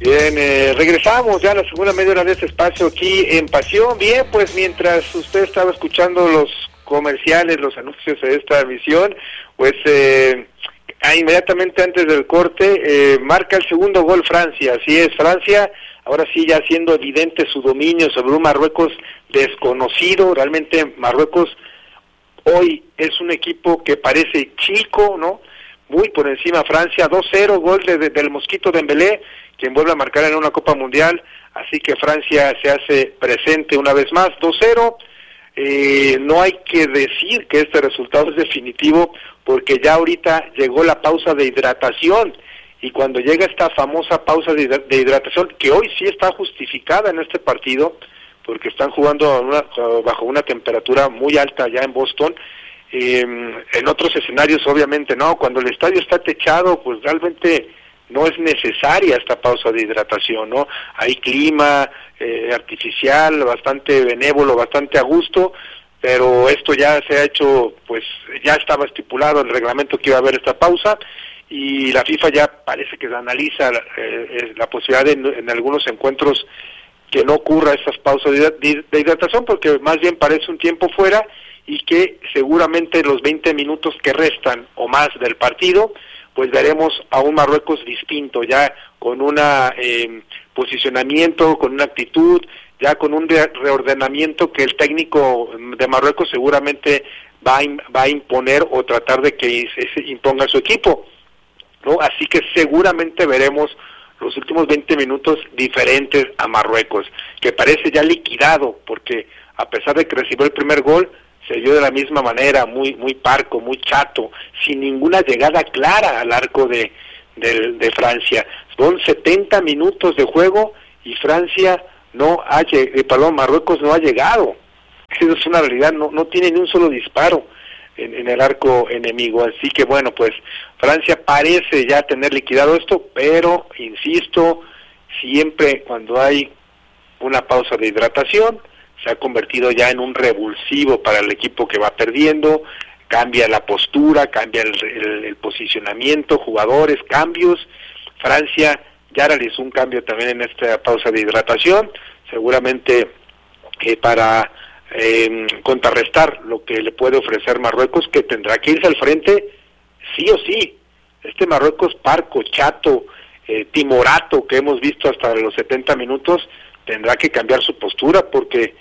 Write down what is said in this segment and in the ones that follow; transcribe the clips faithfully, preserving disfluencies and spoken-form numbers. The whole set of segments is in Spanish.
Bien, eh, regresamos ya a la segunda media hora de este espacio aquí en Pasión. Bien, pues mientras usted estaba escuchando los comerciales, los anuncios de esta emisión, pues eh, inmediatamente antes del corte eh, marca el segundo gol Francia. Así es, Francia ahora sí ya haciendo evidente su dominio sobre un Marruecos desconocido. Realmente Marruecos hoy es un equipo que parece chico, ¿no? Muy por encima Francia, dos cero, gol de, de, del Mosquito Dembélé, quien vuelve a marcar en una Copa Mundial, así que Francia se hace presente una vez más, dos cero. Eh, no hay que decir que este resultado es definitivo, porque ya ahorita llegó la pausa de hidratación, y cuando llega esta famosa pausa de, de hidratación, que hoy sí está justificada en este partido, porque están jugando una, bajo una temperatura muy alta ya en Boston. Eh, en otros escenarios obviamente no, cuando el estadio está techado, pues realmente no es necesaria esta pausa de hidratación, ¿no? Hay clima eh, artificial, bastante benévolo, bastante a gusto, pero esto ya se ha hecho, pues ya estaba estipulado en el reglamento que iba a haber esta pausa, y la FIFA ya parece que analiza eh, la posibilidad de en, en algunos encuentros que no ocurra estas pausas de, de hidratación, porque más bien parece un tiempo fuera, y que seguramente los veinte minutos que restan o más del partido, pues veremos a un Marruecos distinto, ya con un eh, posicionamiento, con una actitud, ya con un re reordenamiento que el técnico de Marruecos seguramente va a, va a imponer o tratar de que se imponga su equipo, ¿no? Así que seguramente veremos los últimos veinte minutos diferentes a Marruecos, que parece ya liquidado, porque a pesar de que recibió el primer gol, se dio de la misma manera, muy muy parco, muy chato, sin ninguna llegada clara al arco de, de, de Francia. Son setenta minutos de juego y Francia no ha llegado, perdón, Marruecos no ha llegado. Eso es una realidad, no, no tiene ni un solo disparo en, en el arco enemigo. Así que bueno, pues Francia parece ya tener liquidado esto, pero insisto, siempre cuando hay una pausa de hidratación, se ha convertido ya en un revulsivo para el equipo que va perdiendo, cambia la postura, cambia el, el, el posicionamiento, jugadores, cambios. Francia ya realizó un cambio también en esta pausa de hidratación, seguramente eh, para eh, contrarrestar lo que le puede ofrecer Marruecos, que tendrá que irse al frente sí o sí. Este Marruecos parco, chato, eh, timorato que hemos visto hasta los setenta minutos, tendrá que cambiar su postura, porque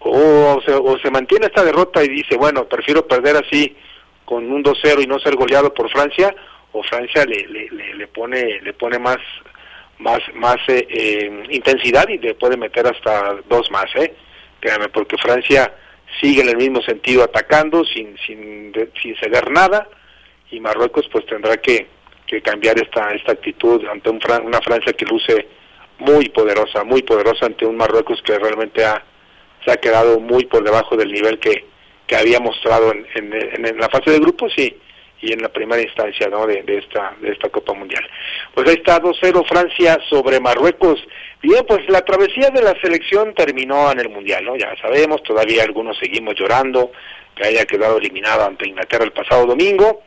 O se, o se mantiene esta derrota y dice, bueno, prefiero perder así con un dos cero y no ser goleado por Francia, o Francia le le, le, le pone le pone más más más eh, eh, intensidad y le puede meter hasta dos más, eh, créame, porque Francia sigue en el mismo sentido atacando sin sin de, sin ceder nada, y Marruecos pues tendrá que que cambiar esta esta actitud ante un, una Francia que luce muy poderosa, muy poderosa ante un Marruecos que realmente ha se ha quedado muy por debajo del nivel que, que había mostrado en, en, en la fase de grupos y, y en la primera instancia, ¿no?, de, de esta de esta Copa Mundial. Pues ahí está, dos cero Francia sobre Marruecos. Bien, pues la travesía de la selección terminó en el Mundial, ¿no? Ya sabemos, todavía algunos seguimos llorando que haya quedado eliminado ante Inglaterra el pasado domingo,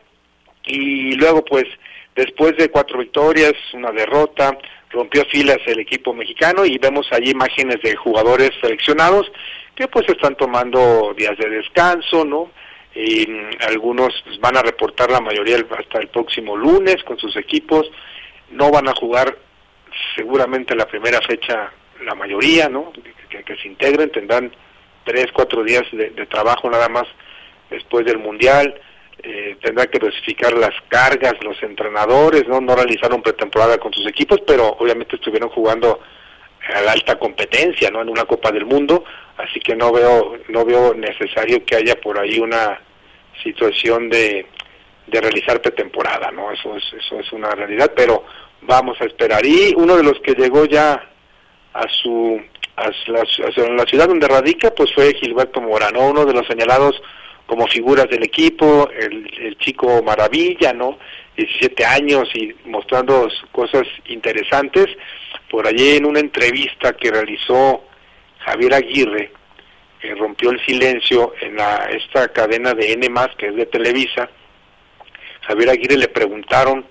y luego pues después de cuatro victorias, una derrota, rompió filas el equipo mexicano, y vemos allí imágenes de jugadores seleccionados que pues están tomando días de descanso, ¿no? Y algunos pues, van a reportar, la mayoría hasta el próximo lunes con sus equipos. No van a jugar seguramente la primera fecha la mayoría, ¿no? Que, que se integren, tendrán tres, cuatro días de, de trabajo nada más después del Mundial. Eh, tendrá que dosificar las cargas los entrenadores, no no realizaron pretemporada con sus equipos, pero obviamente estuvieron jugando a la alta competencia, no en una Copa del Mundo, así que no veo no veo necesario que haya por ahí una situación de de realizar pretemporada, no eso es eso es una realidad, pero vamos a esperar. Y uno de los que llegó ya a su a la, a la ciudad donde radica, pues fue Gilberto Mora, ¿no? Uno de los señalados como figuras del equipo, el, el chico maravilla, ¿no? diecisiete años y mostrando cosas interesantes. Por allí en una entrevista que realizó Javier Aguirre, que rompió el silencio en la esta cadena de N más, que es de Televisa, Javier Aguirre le preguntaron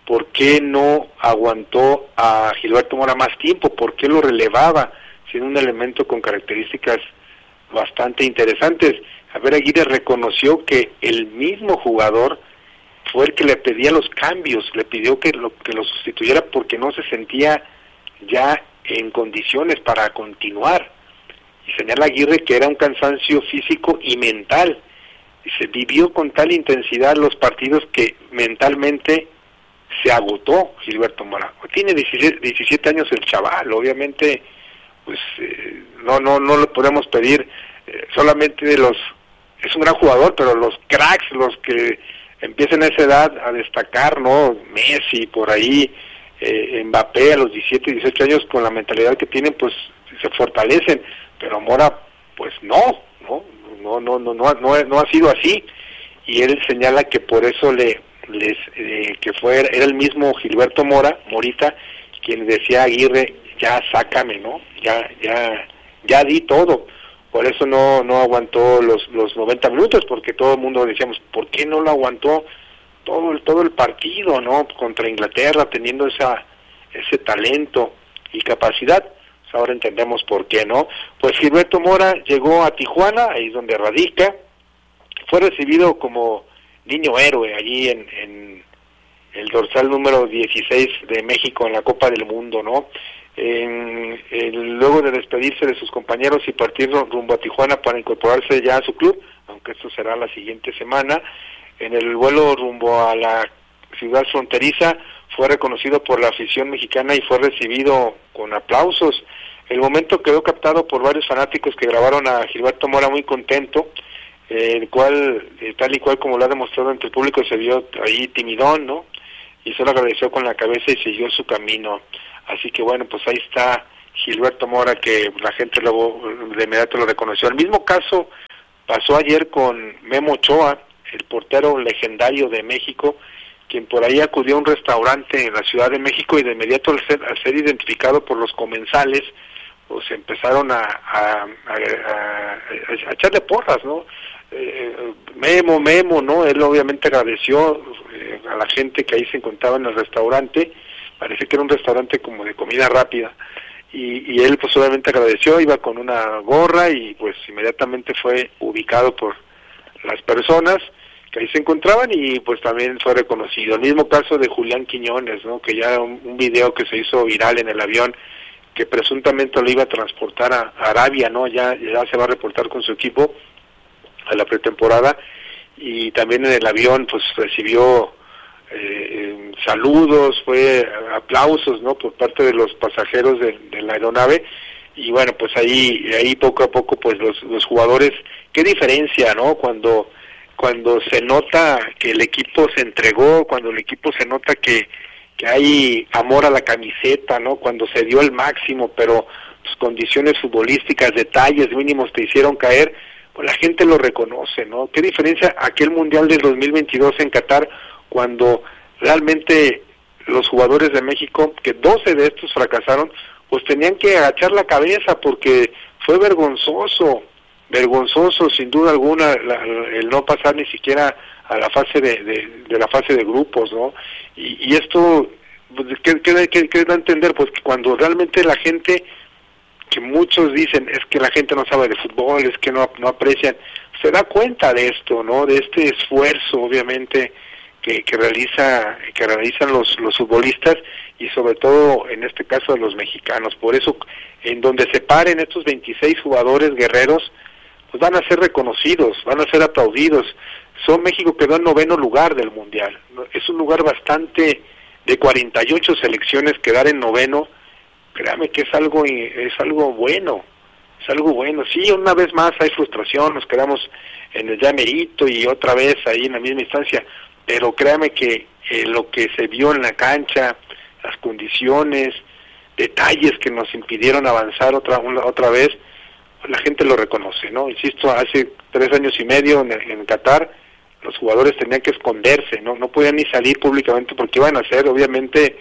por qué no aguantó a Gilberto Mora más tiempo, por qué lo relevaba, siendo un elemento con características bastante interesantes. Javier Aguirre reconoció que el mismo jugador fue el que le pedía los cambios, le pidió que lo, que lo sustituyera porque no se sentía ya en condiciones para continuar. Y señala Aguirre que era un cansancio físico y mental, y se vivió con tal intensidad los partidos que mentalmente se agotó Gilberto Mora. Tiene diecisiete años el chaval, obviamente pues eh, no no no le podemos pedir eh, solamente de los, es un gran jugador, pero los cracks, los que empiezan a esa edad a destacar, ¿no? Messi por ahí, eh, Mbappé a los diecisiete, dieciocho años con la mentalidad que tienen, pues se fortalecen, pero Mora pues no, no, no, no, no, no, no, no ha sido así, y él señala que por eso le les eh, que fue era el mismo Gilberto Mora, Morita, quien decía a Aguirre, ya sácame, ¿no? Ya ya ya di todo. Por eso no no aguantó los los noventa minutos, porque todo el mundo decíamos, ¿por qué no lo aguantó todo el todo el partido, ¿no? Contra Inglaterra, teniendo esa ese talento y capacidad. Pues ahora entendemos por qué, ¿no? Pues Gilberto Mora llegó a Tijuana, ahí es donde radica. Fue recibido como niño héroe allí en, en el dorsal número dieciséis de México en la Copa del Mundo, ¿no? En, en, luego de despedirse de sus compañeros y partir rumbo a Tijuana para incorporarse ya a su club, aunque esto será la siguiente semana, en el vuelo rumbo a la ciudad fronteriza fue reconocido por la afición mexicana y fue recibido con aplausos. El momento quedó captado por varios fanáticos que grabaron a Gilberto Mora muy contento, eh, el cual, eh, tal y cual como lo ha demostrado ante el público, se vio ahí timidón, ¿no? Y solo agradeció con la cabeza y siguió su camino. Así que bueno, pues ahí está Gilberto Mora, que la gente luego de inmediato lo reconoció. El mismo caso pasó ayer con Memo Ochoa, el portero legendario de México, quien por ahí acudió a un restaurante en la Ciudad de México y de inmediato al ser, al ser identificado por los comensales, pues empezaron a, a, a, a, a echarle porras, ¿no? Eh, Memo, Memo, ¿no? Él obviamente agradeció eh, a la gente que ahí se encontraba en el restaurante. Parece que era un restaurante como de comida rápida, y, y él pues obviamente agradeció, iba con una gorra y pues inmediatamente fue ubicado por las personas que ahí se encontraban y pues también fue reconocido. El mismo caso de Julián Quiñones, ¿no? Que ya un, un video que se hizo viral en el avión, que presuntamente lo iba a transportar a, a Arabia, ¿no? Ya, ya se va a reportar con su equipo a la pretemporada, y también en el avión pues recibió Eh, saludos, fue aplausos, ¿no? Por parte de los pasajeros de, de la aeronave, y bueno, pues ahí ahí poco a poco pues los, los jugadores, qué diferencia, ¿no? Cuando cuando se nota que el equipo se entregó, cuando el equipo se nota que que hay amor a la camiseta, ¿no? Cuando se dio el máximo, pero pues, condiciones futbolísticas, detalles mínimos te hicieron caer, pues la gente lo reconoce, ¿no? Qué diferencia aquel Mundial del dos mil veintidós en Qatar, cuando realmente los jugadores de México, que doce de estos fracasaron, pues tenían que agachar la cabeza porque fue vergonzoso, vergonzoso sin duda alguna la, el no pasar ni siquiera a la fase de, de, de la fase de grupos, ¿no? Y, y esto, pues, ¿qué, qué, qué, qué da a entender? Pues que cuando realmente la gente, que muchos dicen es que la gente no sabe de fútbol, es que no, no aprecian, se da cuenta de esto, ¿no? De este esfuerzo, obviamente, que, que realiza que realizan los los futbolistas, y sobre todo en este caso de los mexicanos. Por eso, en donde se paren estos veintiséis jugadores guerreros, pues van a ser reconocidos, van a ser aplaudidos. Son México quedó en noveno lugar del Mundial, ¿no? Es un lugar bastante, de cuarenta y ocho selecciones, quedar en noveno, créame que es algo es algo bueno, es algo bueno. Sí, una vez más hay frustración, nos quedamos en el ya merito y otra vez ahí en la misma instancia, pero créame que eh, lo que se vio en la cancha, las condiciones, detalles que nos impidieron avanzar otra una, otra vez, pues la gente lo reconoce, ¿no? Insisto, hace tres años y medio en, en Qatar, los jugadores tenían que esconderse, no no podían ni salir públicamente porque iban a ser, obviamente,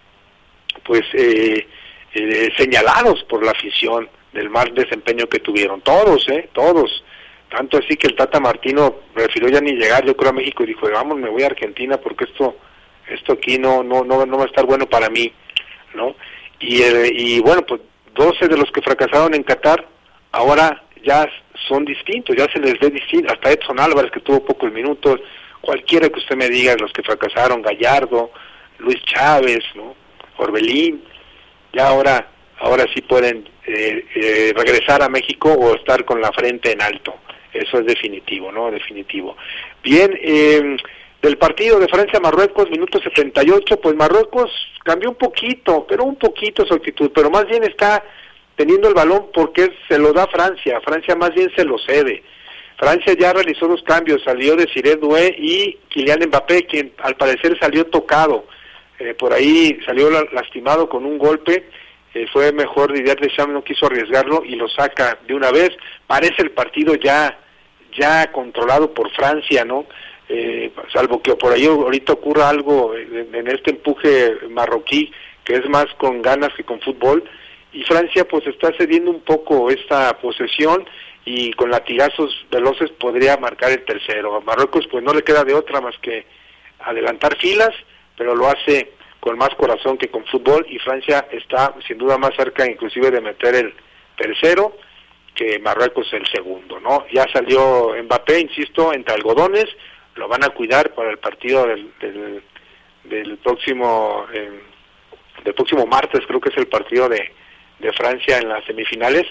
pues eh, eh, señalados por la afición del mal desempeño que tuvieron, todos, eh, todos. Tanto así que el Tata Martino prefirió ya ni llegar, yo creo, a México, y dijo, vamos, me voy a Argentina porque esto esto aquí no no no no va a estar bueno para mí, ¿no? Y eh, y bueno, pues doce de los que fracasaron en Qatar ahora ya son distintos, ya se les ve distinto, hasta Edson Álvarez, que tuvo pocos minutos, cualquiera que usted me diga de los que fracasaron, Gallardo, Luis Chávez, ¿no? Orbelín, ya ahora ahora sí pueden eh, eh, regresar a México o estar con la frente en alto. Eso es definitivo, ¿no? Definitivo. Bien, eh, del partido de Francia-Marruecos, minuto setenta y ocho, pues Marruecos cambió un poquito, pero un poquito su actitud, pero más bien está teniendo el balón porque se lo da Francia, Francia más bien se lo cede. Francia ya realizó los cambios, salió Desiré Doué y Kylian Mbappé, quien al parecer salió tocado, eh, por ahí salió lastimado con un golpe, eh, fue mejor Didier Deschamps, no quiso arriesgarlo y lo saca de una vez. Parece el partido ya ya controlado por Francia, ¿no? Eh, salvo que por ahí ahorita ocurra algo en, en este empuje marroquí, que es más con ganas que con fútbol, y Francia pues está cediendo un poco esta posesión, y con latigazos veloces podría marcar el tercero. A Marruecos pues no le queda de otra más que adelantar filas, pero lo hace con más corazón que con fútbol, y Francia está sin duda más cerca inclusive de meter el tercero que Marruecos el segundo, ¿no? Ya salió Mbappé, insisto, entre algodones, lo van a cuidar para el partido del del, del próximo eh, del próximo martes, creo que es el partido de, de Francia en las semifinales,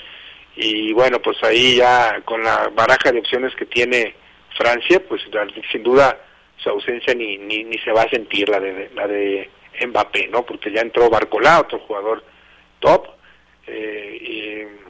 y bueno, pues ahí ya con la baraja de opciones que tiene Francia, pues sin duda su ausencia ni ni, ni se va a sentir la de la de Mbappé, ¿no? Porque ya entró Barcola, otro jugador top, eh, y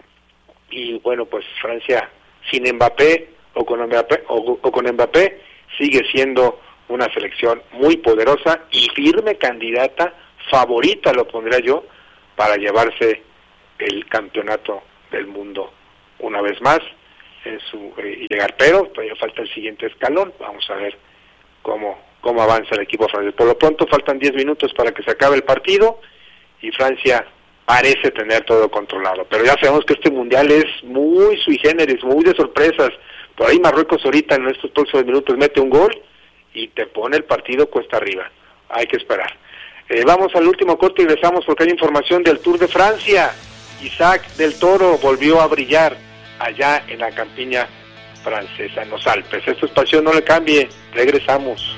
y bueno, pues Francia sin Mbappé o con Mbappé o, o con Mbappé sigue siendo una selección muy poderosa y firme candidata, favorita lo pondría yo, para llevarse el campeonato del mundo una vez más en su eh, llegar, pero todavía falta el siguiente escalón. Vamos a ver cómo cómo avanza el equipo francés. Por lo pronto faltan diez minutos para que se acabe el partido y Francia parece tener todo controlado, pero ya sabemos que este mundial es muy sui generis, muy de sorpresas. Por ahí Marruecos ahorita en estos próximos minutos mete un gol y te pone el partido cuesta arriba. Hay que esperar. Eh, vamos al último corte y regresamos porque hay información del Tour de Francia. Isaac del Toro volvió a brillar allá en la campiña francesa, en los Alpes. Esto es Pasión, no le cambie, regresamos.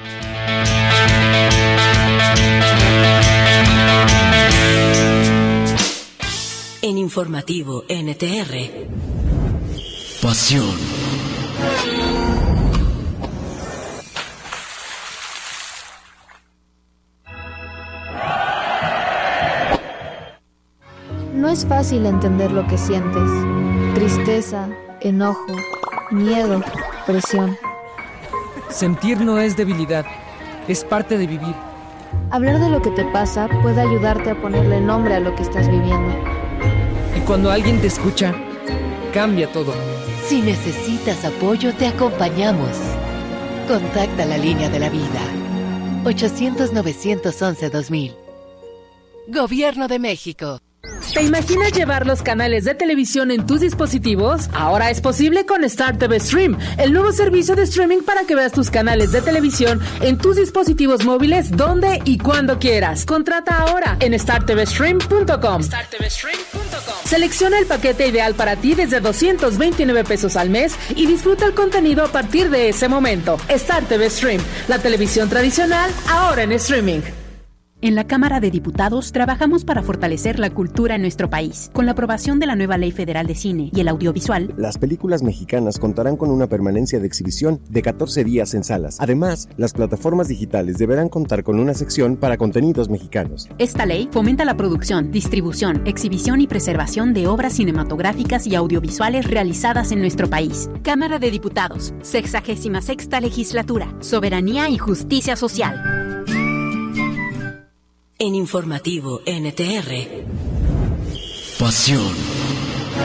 En Informativo N T R. Pasión. No es fácil entender lo que sientes. Tristeza, enojo, miedo, presión. Sentir no es debilidad, es parte de vivir. Hablar de lo que te pasa puede ayudarte a ponerle nombre a lo que estás viviendo. Y cuando alguien te escucha, cambia todo. Si necesitas apoyo, te acompañamos. Contacta la línea de la vida. ochocientos, novecientos once, dos mil. Gobierno de México. ¿Te imaginas llevar los canales de televisión en tus dispositivos? Ahora es posible con Star T V Stream, el nuevo servicio de streaming para que veas tus canales de televisión en tus dispositivos móviles donde y cuando quieras. Contrata ahora en star t v stream punto com. star t v stream punto com. Selecciona el paquete ideal para ti desde doscientos veintinueve pesos al mes y disfruta el contenido a partir de ese momento. Star T V Stream, la televisión tradicional ahora en streaming. En la Cámara de Diputados trabajamos para fortalecer la cultura en nuestro país. Con la aprobación de la nueva Ley Federal de Cine y el Audiovisual, las películas mexicanas contarán con una permanencia de exhibición de catorce días en salas. Además, las plataformas digitales deberán contar con una sección para contenidos mexicanos. Esta ley fomenta la producción, distribución, exhibición y preservación de obras cinematográficas y audiovisuales realizadas en nuestro país. Cámara de Diputados, sexagésima sexta Legislatura, Soberanía y Justicia Social. En Informativo N T R. Pasión.